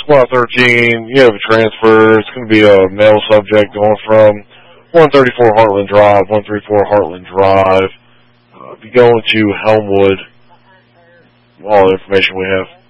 Squad 13, you have a transfer. It's going to be a male subject going from 134 Heartland Drive, 134 Heartland Drive. Be going to Helmwood. All the information we have.